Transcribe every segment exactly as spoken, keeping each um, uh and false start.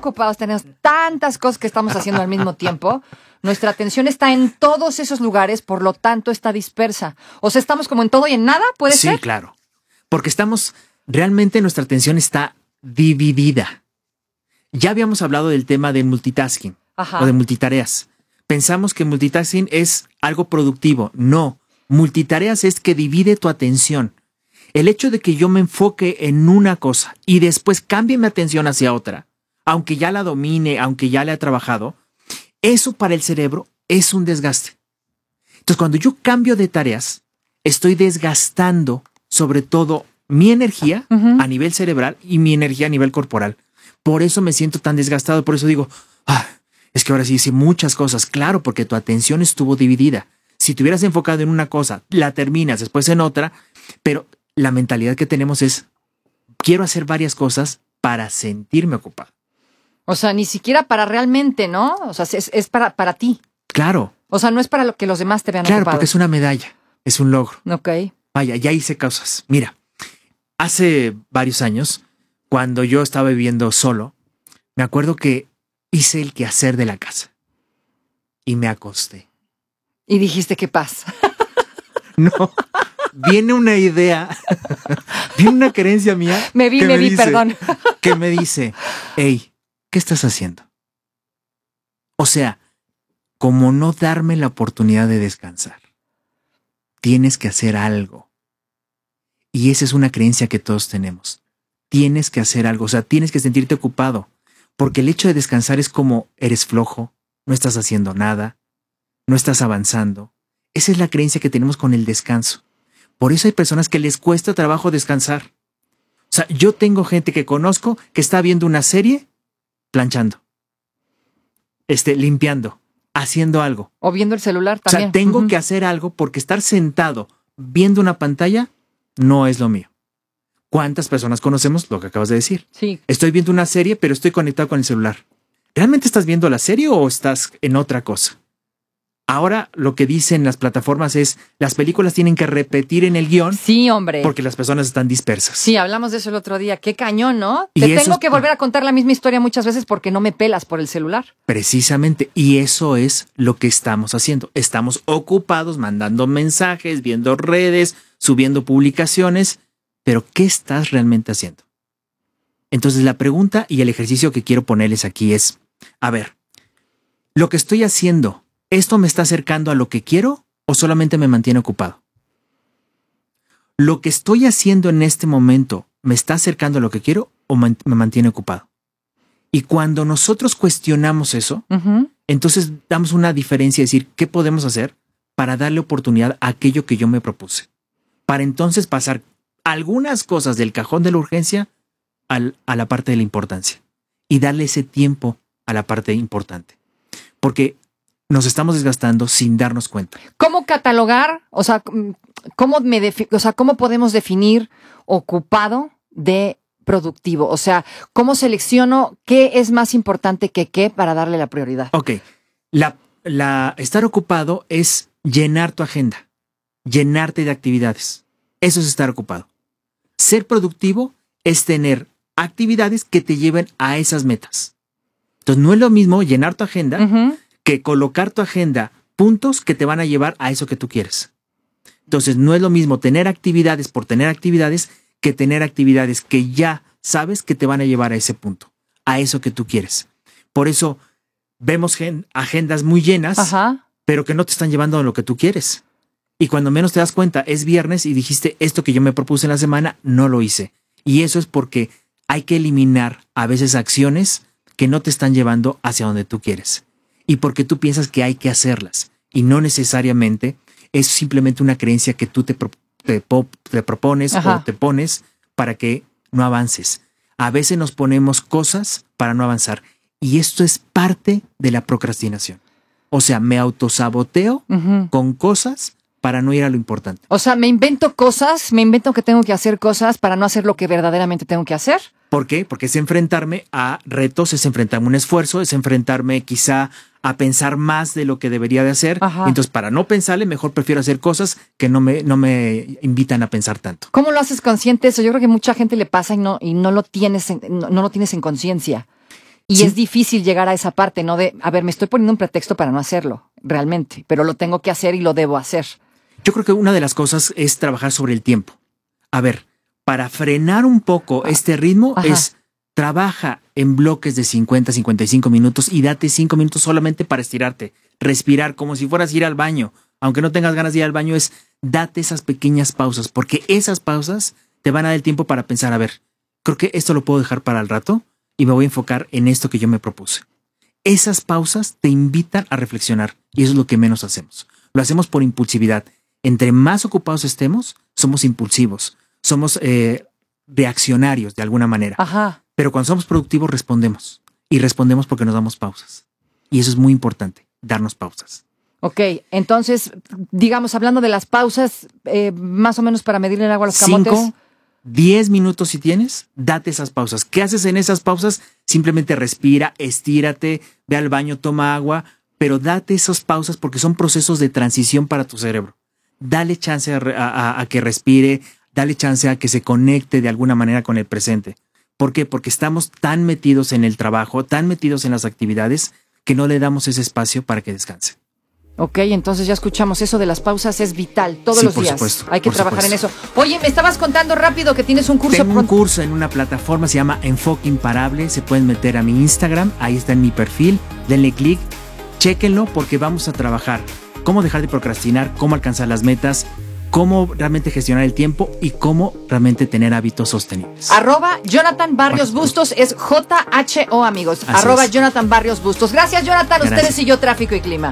ocupados, tenemos tantas cosas que estamos haciendo al mismo tiempo. Nuestra atención está en todos esos lugares, por lo tanto está dispersa. O sea, estamos como en todo y en nada, ¿puede sí, ser? Sí, claro. Porque estamos, realmente nuestra atención está dividida. Ya habíamos hablado del tema del multitasking. Ajá. O de multitareas. Pensamos que multitasking es algo productivo. No, multitareas es que divide tu atención. El hecho de que yo me enfoque en una cosa y después cambie mi atención hacia otra, aunque ya la domine, aunque ya la he trabajado, eso para el cerebro es un desgaste. Entonces, cuando yo cambio de tareas, estoy desgastando sobre todo mi energía uh-huh. a nivel cerebral y mi energía a nivel corporal. Por eso me siento tan desgastado, por eso digo, ah, es que ahora sí hice muchas cosas. Claro, porque tu atención estuvo dividida. Si te hubieras enfocado en una cosa, la terminas después en otra, pero la mentalidad que tenemos es, quiero hacer varias cosas para sentirme ocupado. O sea, ni siquiera para realmente, ¿no? O sea, es, es para, para ti. Claro. O sea, no es para lo que los demás te vean claro, ocupado. Claro, porque es una medalla, es un logro. Ok. Vaya, ya hice cosas. Mira, hace varios años, cuando yo estaba viviendo solo, me acuerdo que hice el quehacer de la casa y me acosté. Y dijiste, ¿qué pasa? No, viene una idea, viene una creencia mía. Me vi, que me, me vi, dice, perdón. Que me dice, hey, ¿qué estás haciendo? O sea, como no darme la oportunidad de descansar. Tienes que hacer algo. Y esa es una creencia que todos tenemos. Tienes que hacer algo, o sea, tienes que sentirte ocupado. Porque el hecho de descansar es como eres flojo, no estás haciendo nada, no estás avanzando. Esa es la creencia que tenemos con el descanso. Por eso hay personas que les cuesta trabajo descansar. O sea, yo tengo gente que conozco que está viendo una serie planchando, este, limpiando, haciendo algo. O viendo el celular también. O sea, tengo uh-huh. que hacer algo porque estar sentado viendo una pantalla no es lo mío. ¿Cuántas personas conocemos lo que acabas de decir? Sí. Estoy viendo una serie, pero estoy conectado con el celular. ¿Realmente estás viendo la serie o estás en otra cosa? Ahora lo que dicen las plataformas es las películas tienen que repetir en el guión. Sí, hombre. Porque las personas están dispersas. Sí, hablamos de eso el otro día. Qué cañón, ¿no? Y Te eso tengo es... que volver a contar la misma historia muchas veces porque no me pelas por el celular. Precisamente. Y eso es lo que estamos haciendo. Estamos ocupados mandando mensajes, viendo redes, subiendo publicaciones. Pero ¿qué estás realmente haciendo? Entonces la pregunta y el ejercicio que quiero ponerles aquí es, a ver, lo que estoy haciendo, ¿esto me está acercando a lo que quiero o solamente me mantiene ocupado? ¿Lo que estoy haciendo en este momento me está acercando a lo que quiero o me mantiene ocupado? Y cuando nosotros cuestionamos eso, uh-huh. entonces damos una diferencia, es decir, ¿qué podemos hacer para darle oportunidad a aquello que yo me propuse? Para entonces pasar algunas cosas del cajón de la urgencia al, a la parte de la importancia y darle ese tiempo a la parte importante. Porque nos estamos desgastando sin darnos cuenta. ¿Cómo catalogar? O sea, ¿cómo, me defi- o sea, ¿cómo podemos definir ocupado de productivo? O sea, ¿cómo selecciono qué es más importante que qué para darle la prioridad? Ok. La, la, estar ocupado es llenar tu agenda, llenarte de actividades. Eso es estar ocupado. Ser productivo es tener actividades que te lleven a esas metas. Entonces, no es lo mismo llenar tu agenda uh-huh. que colocar tu agenda puntos que te van a llevar a eso que tú quieres. Entonces, no es lo mismo tener actividades por tener actividades que tener actividades que ya sabes que te van a llevar a ese punto, a eso que tú quieres. Por eso vemos gen- agendas muy llenas, uh-huh. pero que no te están llevando a lo que tú quieres. Y cuando menos te das cuenta, es viernes y dijiste esto que yo me propuse en la semana, no lo hice. Y eso es porque hay que eliminar a veces acciones que no te están llevando hacia donde tú quieres. Y porque tú piensas que hay que hacerlas. Y no necesariamente es simplemente una creencia que tú te, pro- te, po- te propones Ajá. o te pones para que no avances. A veces nos ponemos cosas para no avanzar. Y esto es parte de la procrastinación. O sea, me autosaboteo uh-huh. con cosas para no ir a lo importante. O sea, me invento cosas, me invento que tengo que hacer cosas para no hacer lo que verdaderamente tengo que hacer. ¿Por qué? Porque es enfrentarme a retos, es enfrentarme a un esfuerzo, es enfrentarme quizá a pensar más de lo que debería de hacer. Ajá. Entonces, para no pensarle, mejor prefiero hacer cosas que no me, no me invitan a pensar tanto. ¿Cómo lo haces consciente eso? Yo creo que mucha gente le pasa y no, y no lo tienes en, no, no lo tienes en conciencia. Y Sí. es difícil llegar a esa parte, ¿no? De, a ver, me estoy poniendo un pretexto para no hacerlo, realmente, pero lo tengo que hacer y lo debo hacer. Yo creo que una de las cosas es trabajar sobre el tiempo. A ver, para frenar un poco Ah, este ritmo ajá. es trabaja en bloques de cincuenta, cincuenta y cinco minutos y date cinco minutos solamente para estirarte, respirar como si fueras a ir al baño. Aunque no tengas ganas de ir al baño, es date esas pequeñas pausas, porque esas pausas te van a dar el tiempo para pensar, a ver, creo que esto lo puedo dejar para el rato y me voy a enfocar en esto que yo me propuse. Esas pausas te invitan a reflexionar y eso es lo que menos hacemos. Lo hacemos por impulsividad. Entre más ocupados estemos, somos impulsivos, somos eh, reaccionarios de alguna manera. Ajá. Pero cuando somos productivos respondemos y respondemos porque nos damos pausas. Y eso es muy importante, darnos pausas. Ok, entonces, digamos, hablando de las pausas, eh, más o menos para medirle el agua a los camotes. Cinco, diez minutos si tienes, date esas pausas. ¿Qué haces en esas pausas? Simplemente respira, estírate, ve al baño, toma agua, pero date esas pausas porque son procesos de transición para tu cerebro. Dale chance a, a, a que respire, dale chance a que se conecte de alguna manera con el presente. ¿Por qué? Porque estamos tan metidos en el trabajo, tan metidos en las actividades, que no le damos ese espacio para que descanse. Ok, entonces ya escuchamos, eso de las pausas es vital, todos Sí, los por días. supuesto, Hay que por trabajar supuesto. en eso. Oye, me estabas contando rápido que tienes un curso Tengo un pronto. curso en una plataforma, se llama Enfoque Imparable. Se pueden meter a mi Instagram, ahí está en mi perfil. Denle clic, chéquenlo porque vamos a trabajar cómo dejar de procrastinar, cómo alcanzar las metas, cómo realmente gestionar el tiempo y cómo realmente tener hábitos sostenibles. Arroba Jonathan Barrios Bustos, es J H O, amigos. Así Arroba es. Jonathan Barrios Bustos. Gracias, Jonathan. Gracias. Ustedes y yo, Tráfico y Clima.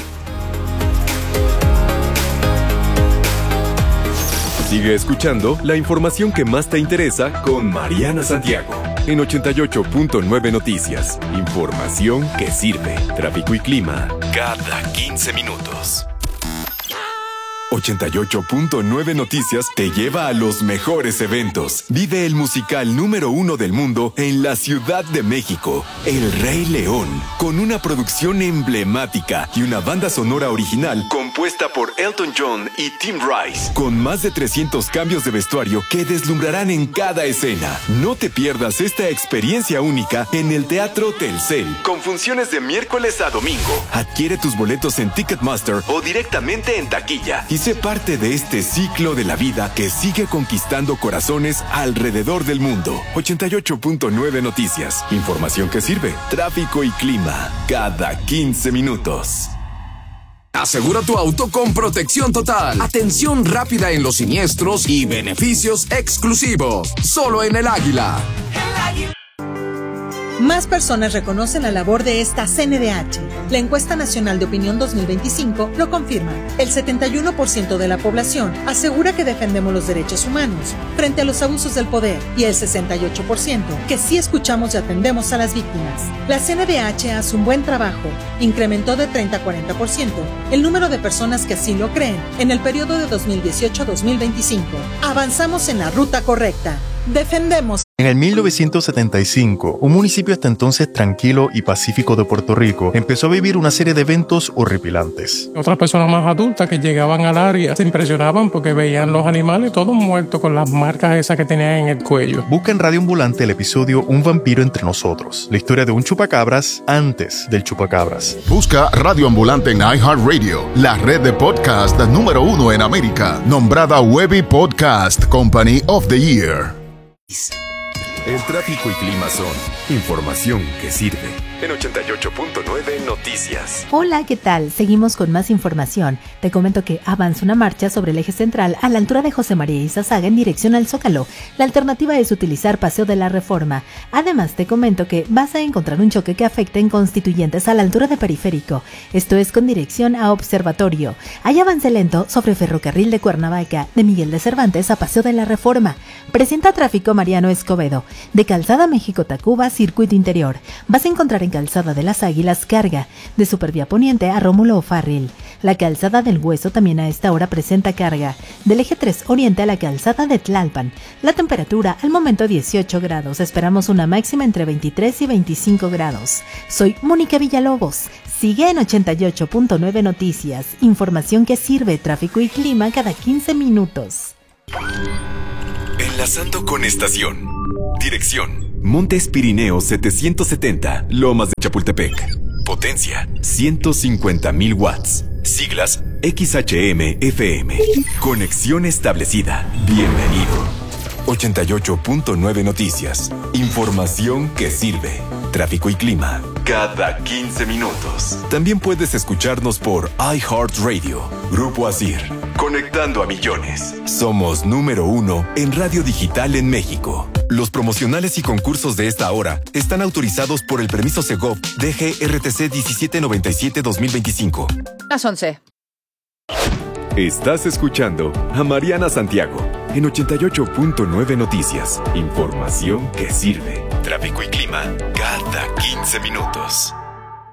Sigue escuchando la información que más te interesa con Mariana Santiago en ochenta y ocho punto nueve Noticias. Información que sirve. Tráfico y clima cada quince minutos. ochenta y ocho punto nueve Noticias te lleva a los mejores eventos. Vive el musical número uno del mundo en la Ciudad de México, El Rey León, con una producción emblemática y una banda sonora original compuesta por Elton John y Tim Rice, con más de trescientos cambios de vestuario que deslumbrarán en cada escena. No te pierdas esta experiencia única en el Teatro Telcel, con funciones de miércoles a domingo. Adquiere tus boletos en Ticketmaster o directamente en taquilla y sé parte de este ciclo de la vida que sigue conquistando corazones alrededor del mundo. ochenta y ocho punto nueve Noticias. Información que sirve. Tráfico y clima cada quince minutos. Asegura tu auto con protección total, atención rápida en los siniestros y beneficios exclusivos. Solo en El Águila. Más personas reconocen la labor de esta C N D H. La encuesta nacional de opinión dos mil veinticinco lo confirma. El setenta y uno por ciento de la población asegura que defendemos los derechos humanos frente a los abusos del poder y el sesenta y ocho por ciento que sí escuchamos y atendemos a las víctimas. La C N D H hace un buen trabajo. Incrementó de treinta a cuarenta por ciento el número de personas que así lo creen en el periodo de dos mil dieciocho a dos mil veinticinco. Avanzamos en la ruta correcta. Defendemos. En el mil novecientos setenta y cinco, un municipio hasta entonces tranquilo y pacífico de Puerto Rico empezó a vivir una serie de eventos horripilantes. Otras personas más adultas que llegaban al área se impresionaban porque veían los animales todos muertos con las marcas esas que tenían en el cuello. Busca en Radio Ambulante el episodio Un vampiro entre nosotros, la historia de un chupacabras antes del chupacabras. Busca Radio Ambulante en iHeartRadio, la red de podcast número uno en América, nombrada Webby Podcast Company of the Year. El tráfico y clima son información que sirve. En ochenta y ocho punto nueve Noticias. Hola, ¿qué tal? Seguimos con más información. Te comento que avanza una marcha sobre el eje central a la altura de José María Izazaga en dirección al Zócalo. La alternativa es utilizar Paseo de la Reforma. Además, te comento que vas a encontrar un choque que afecta en Constituyentes a la altura de Periférico. Esto es con dirección a Observatorio. Hay avance lento sobre Ferrocarril de Cuernavaca, de Miguel de Cervantes a Paseo de la Reforma. Presenta tráfico Mariano Escobedo. De Calzada México-Tacuba, Circuito Interior. Vas a encontrar en Calzada de las Águilas carga. De Supervía Poniente a Rómulo O'Farrill. La Calzada del Hueso también a esta hora presenta carga. Del eje tres Oriente a la Calzada de Tlalpan. La temperatura al momento dieciocho grados. Esperamos una máxima entre veintitrés y veinticinco grados. Soy Mónica Villalobos. Sigue en ochenta y ocho punto nueve Noticias. Información que sirve, tráfico y clima cada quince minutos. Enlazando con estación. Dirección Montes Pirineos setecientos setenta, Lomas de Chapultepec. Potencia, ciento cincuenta mil watts. Siglas X H M F M. Conexión establecida. Bienvenido. ochenta y ocho punto nueve Noticias. Información que sirve. Tráfico y clima cada quince minutos. También puedes escucharnos por iHeartRadio. Grupo Asir. Conectando a millones. Somos número uno en radio digital en México. Los promocionales y concursos de esta hora están autorizados por el permiso Segov D G R T C diecisiete noventa y siete dos mil veinticinco. Las once. Estás escuchando a Mariana Santiago en ochenta y ocho punto nueve Noticias. Información que sirve. Tráfico y clima cada quince minutos.